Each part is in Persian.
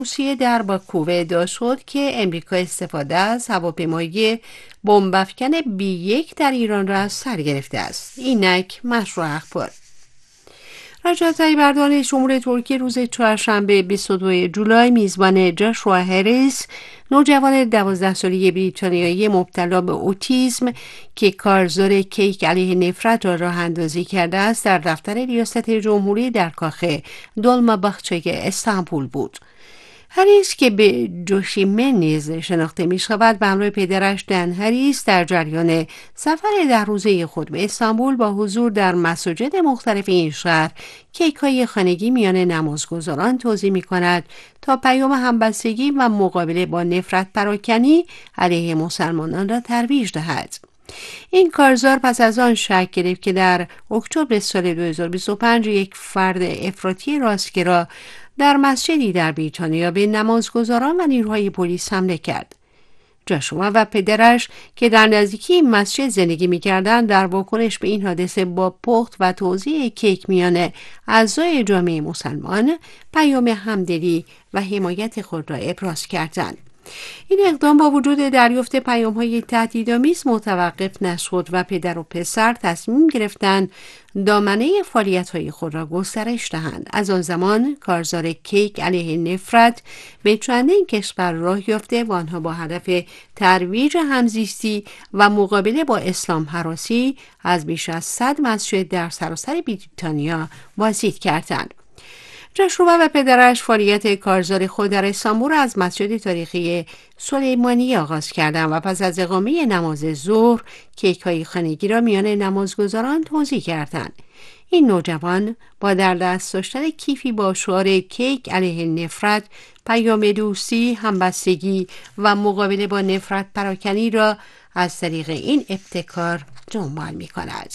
روسیه در باکو ادعا شد که امریکا استفاده از هواپیمای بمب‌افکن B-1 در ایران را از سر گرفته است. اینک مشروع اخبار. رجب طیب اردوغان رئیس جمهور ترکیه روز چهارشنبه 22 جولای میزبان جاشوا هریس، نوجوان 12 ساله بریتانیایی مبتلا به اوتیسم که کارزار کیک علیه نفرت را راه اندازی کرده است، در دفتر ریاست جمهوری در کاخ دولماباخچه استانبول بود. هریس که به جوشیمن نیز شناخته می شود به همراه پدرش دن هریس در جریان سفر در روزه خود به استانبول با حضور در مساجد مختلف این شهر کیک‌های خانگی میان نمازگزاران توزیع می کند تا پیام همبستگی و مقابله با نفرت پراکنی علیه مسلمانان را ترویج دهد. این کارزار پس از آن شکل گرفت که در اکتبر سال 2025 یک فرد افراطی راستگرا در مسجدی در بریتانیا به نمازگزاران و نیروهای پلیس حمله کرد. جاشوا و پدرش که در نزدیکی این مسجد زندگی می‌کردند در واکنش به این حادثه با پخت و توزیع کیک میان اعضای جامعه مسلمان پیام همدلی و حمایت خود را ابراز کردند. این اقدام با وجود دریافت پیام‌های تهدیدآمیز متوقف نشد و پدر و پسر تصمیم گرفتند دامنه فعالیت‌های خود را گسترش دهند. از آن زمان کارزار کیک علیه نفرت به چندین کشور راه یافته و آنها با هدف ترویج همزیستی و مقابله با اسلام هراسی از بیش از 100 مسجد در سراسر بریتانیا بازدید کردند. جاشوا و پدرش فعالیت کارزار خود در استانبول از مسجد تاریخی سلیمانی آغاز کردند و پس از اقامه نماز ظهر کیک‌های خانگی را میان نمازگزاران توزیع کردند. این نوجوان با در دست داشتن کیفی با شعار کیک علیه نفرت پیام دوستی، همبستگی و مقابله با نفرت پراکنی را از طریق این ابتکار دنبال می‌کند.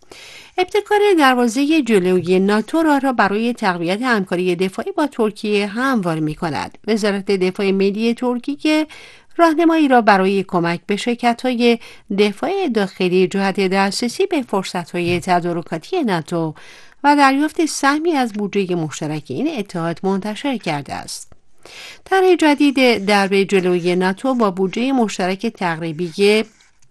ابتکار دروازه جلویی ناتو را برای تقویت همکاری دفاعی با ترکیه هموار می‌کند. وزارت دفاع ملی ترکیه راهنمایی را برای کمک به شرکت‌های دفاع داخلی جهت دسترسی به فرصت‌های تدارکاتی ناتو و دریافت سهمی از بودجه مشترک این اتحاد منتشر کرده است. طرح جدید درب جلویی ناتو با بودجه مشترک تقریبی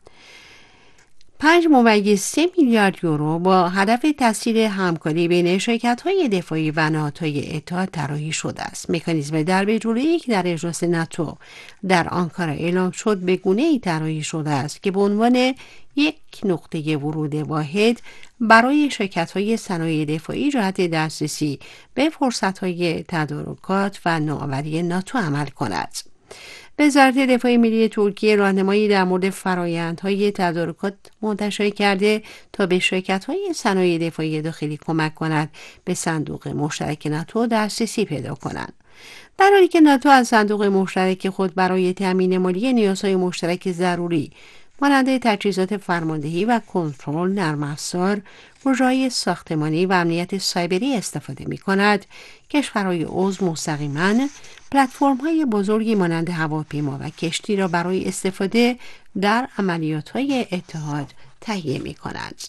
5.3 میلیارد یورو با هدف تسهیل همکاری بین شرکت‌های دفاعی و نهادهای اتحاد طراحی شده است. مکانیزم درب جلویی که در اجلاس ناتو در آنکارا اعلام شد به گونه‌ای طراحی شده است که به عنوان یک نقطه ورود واحد برای شرکت‌های صنایع دفاعی جهت دسترسی به فرصت‌های تدارکات و نوآوری ناتو عمل کند. وزارت دفاع ملی ترکیه راهنمایی در مورد فرآیندهای تدارکات منتشر کرده تا به شرکت‌های صنایع دفاعی داخلی کمک کند به صندوق مشترک ناتو دسترسی پیدا کنند. در حالی که ناتو از صندوق مشترک خود برای تامین مالی نیازهای مشترک ضروری مانند تجهیزات فرماندهی و کنترل، نرم افزار، پروژه‌های ساختمانی و امنیت سایبری استفاده می‌کند، کشورهای عضو مستقیما پلتفرم‌های بزرگی مانند هواپیما و کشتی را برای استفاده در عملیات‌های اتحاد تهیه می‌کنند.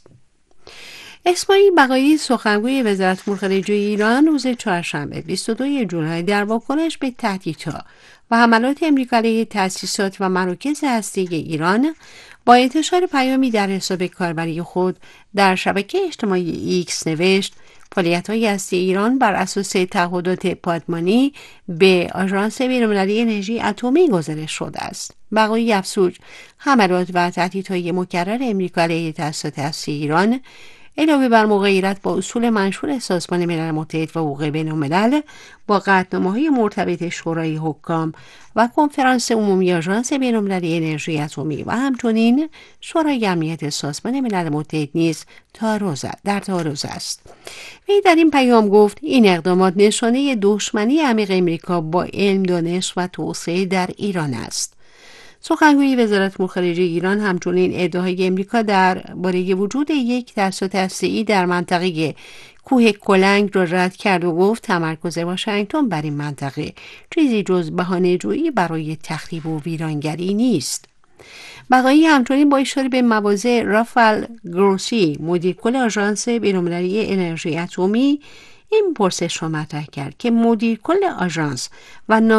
اسماعیل بقایی سخنگوی وزارت امور خارجه ایران روز چهارشنبه 22 جولای در واکنش به تهدیدها و حملات آمریکا علیه تأسیسات و مراکز هسته‌ای ایران با انتشار پیامی در حساب کاربری خود در شبکه اجتماعی ایکس نوشت: فعالیت‌های هسته‌ای ایران بر اساس تعهدات پادمانی به آژانس بین‌المللی انرژی اتمی گزارش شده است. بقایی افزود حملات و تهدیدهای مکرر آمریکا علیه تأسیسات هسته‌ای ایران علاوه بر مغایرت با اصول منشور سازمان ملل متحد و حقوق بین‌الملل با قطعنامه‌های مرتبط شورای حکام و کنفرانس عمومی آژانس بین‌المللی انرژی اتمی و همچنین شورای امنیت سازمان ملل متحد نیز در تعارض است. وی در این پیام گفت این اقدامات نشانه دشمنی عمیق آمریکا با علم، دانش و توسعه در ایران است. سخنگوی وزارت امور خارجه ایران همچنین ادعاهای آمریکا درباره وجود یک تأسیسات هسته‌ای در منطقه کوه کلنگ را رد کرد و گفت تمرکز واشنگتن بر این منطقه چیزی جز بهانه‌جویی برای تخریب و ویرانگری نیست. بقایی همچنین با اشاره به مواضع رافائل گروسی مدیر کل آژانس بین‌المللی انرژی اتمی این پرسش را مطرح کرد که مدیر کل آژانس و